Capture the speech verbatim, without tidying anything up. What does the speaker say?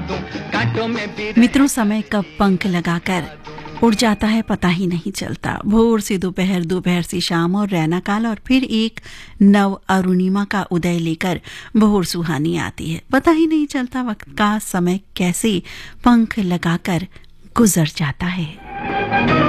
दूं कांटों में भी। मित्रों, समय कब पंख लगाकर उड़ जाता है पता ही नहीं चलता। भोर से दोपहर, दोपहर से शाम और रैना काल, और फिर एक नव अरुणिमा का उदय लेकर भोर सुहानी आती है। पता ही नहीं चलता वक्त का, समय कैसे पंख लगाकर गुजर जाता है।